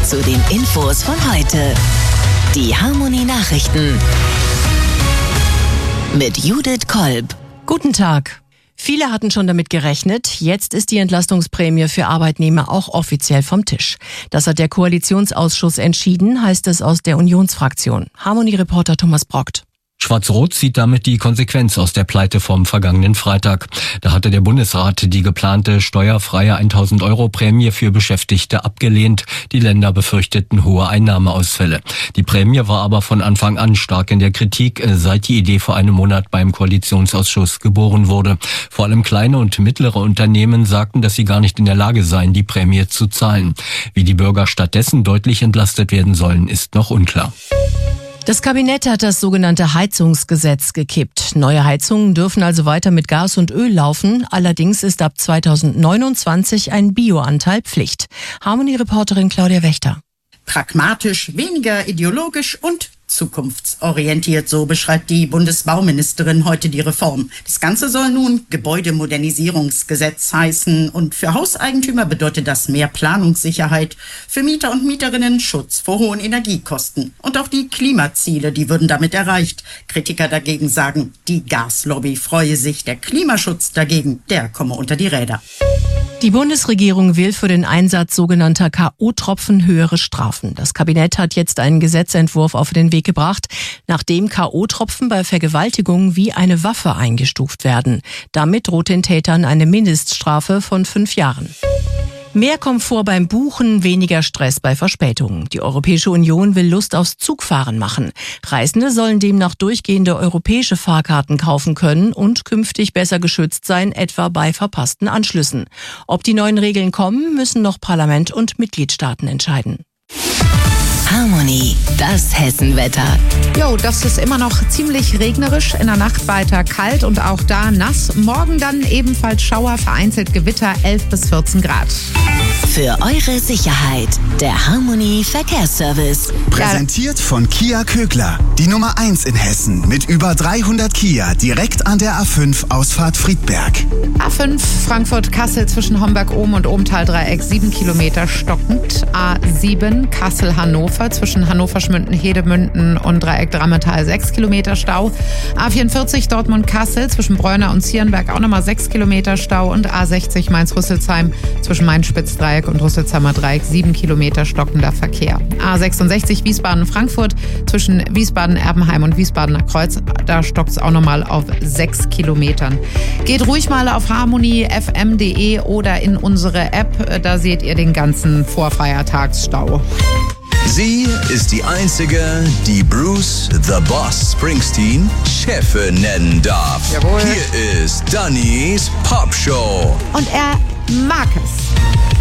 zu den Infos von heute. Die Harmonie-Nachrichten mit Judith Kolb. Guten Tag. Viele hatten schon damit gerechnet. Jetzt ist die Entlastungsprämie für Arbeitnehmer auch offiziell vom Tisch. Das hat der Koalitionsausschuss entschieden, heißt es aus der Unionsfraktion. Harmonie-Reporter Thomas Brockt. Schwarz-Rot zieht damit die Konsequenz aus der Pleite vom vergangenen Freitag. Da hatte der Bundesrat die geplante steuerfreie 1.000 € Prämie für Beschäftigte abgelehnt. Die Länder befürchteten hohe Einnahmeausfälle. Die Prämie war aber von Anfang an stark in der Kritik, seit die Idee vor einem Monat beim Koalitionsausschuss geboren wurde. Vor allem kleine und mittlere Unternehmen sagten, dass sie gar nicht in der Lage seien, die Prämie zu zahlen. Wie die Bürger stattdessen deutlich entlastet werden sollen, ist noch unklar. Das Kabinett hat das sogenannte Heizungsgesetz gekippt. Neue Heizungen dürfen also weiter mit Gas und Öl laufen. Allerdings ist ab 2029 ein Bioanteil Pflicht. Harmonie-Reporterin Claudia Wächter. Pragmatisch, weniger ideologisch und zukunftsorientiert, so beschreibt die Bundesbauministerin heute die Reform. Das Ganze soll nun Gebäudemodernisierungsgesetz heißen und für Hauseigentümer bedeutet das mehr Planungssicherheit, für Mieter und Mieterinnen Schutz vor hohen Energiekosten. Und auch die Klimaziele, die würden damit erreicht. Kritiker dagegen sagen, die Gaslobby freue sich, der Klimaschutz dagegen, der komme unter die Räder. Die Bundesregierung will für den Einsatz sogenannter K.O.-Tropfen höhere Strafen. Das Kabinett hat jetzt einen Gesetzentwurf auf den Weg gebracht, nachdem K.O.-Tropfen bei Vergewaltigungen wie eine Waffe eingestuft werden. Damit droht den Tätern eine Mindeststrafe von 5 Jahren. Mehr Komfort beim Buchen, weniger Stress bei Verspätungen. Die Europäische Union will Lust aufs Zugfahren machen. Reisende sollen demnach durchgehende europäische Fahrkarten kaufen können und künftig besser geschützt sein, etwa bei verpassten Anschlüssen. Ob die neuen Regeln kommen, müssen noch Parlament und Mitgliedstaaten entscheiden. Harmonie, das Hessenwetter. Das ist immer noch ziemlich regnerisch, in der Nacht weiter kalt und auch da nass. Morgen dann ebenfalls Schauer, vereinzelt Gewitter, 11 bis 14 Grad. Für eure Sicherheit, der Harmonie Verkehrsservice. Präsentiert von Kia Kögler, die Nummer 1 in Hessen mit über 300 Kia direkt an der A5 Ausfahrt Friedberg. A5 Frankfurt-Kassel zwischen Homberg-Ohm und Ohmtal-Dreieck 7 Kilometer stockend. A7 Kassel-Hannover zwischen Hannover-Schmünden-Hedemünden und Dreieck Drammental 6 Kilometer Stau. A44 Dortmund-Kassel zwischen Breuna und Zierenberg auch nochmal 6 Kilometer Stau und A60 Mainz-Rüsselsheim zwischen Main-Spitz-Dreieck und Rüsselsheimer Dreieck 7 Kilometer stockender Verkehr. A66 Wiesbaden-Frankfurt zwischen Wiesbaden-Erbenheim und Wiesbadener-Kreuz, da stockt es auch nochmal auf 6 Kilometern. Geht ruhig mal auf harmoniefm.de oder in unsere App, da seht ihr den ganzen Vorfeiertagsstau. Sie ist die Einzige, die Bruce The Boss Springsteen Chefin nennen darf. Jawohl. Hier ist Dannys Popshow. Und er mag es.